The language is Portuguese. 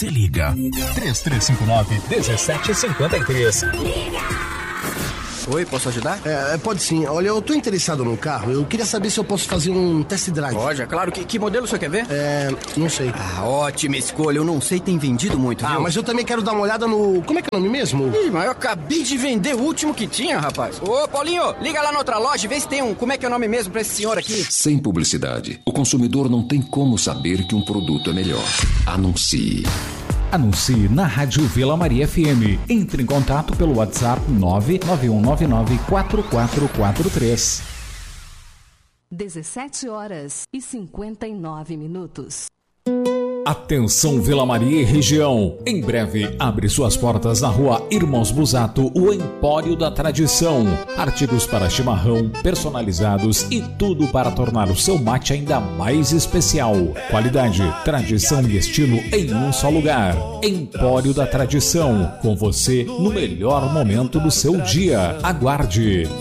Se liga. 3359-1753. Oi, posso ajudar? Pode sim. Olha, eu tô interessado num carro. Eu queria saber se eu posso fazer um test drive. Pode, é claro. Que modelo você quer ver? Não sei. Ótima escolha. Eu não sei, tem vendido muito, viu? Mas eu também quero dar uma olhada no... Como é que é o nome mesmo? Ih, mas eu acabei de vender o último que tinha, rapaz. Ô, Paulinho, liga lá na outra loja e vê se tem um... Como é que é o nome mesmo pra esse senhor aqui? Sem publicidade, o consumidor não tem como saber que um produto é melhor. Anuncie. Anuncie na Rádio Vila Maria FM. Entre em contato pelo WhatsApp 991994443. 17h59. Atenção Vila Maria e região. Em breve abre suas portas na rua Irmãos Busato, o Empório da Tradição. Artigos para chimarrão, personalizados e tudo para tornar o seu mate ainda mais especial. Qualidade, tradição e estilo em um só lugar. Empório da Tradição, com você no melhor momento do seu dia. Aguarde.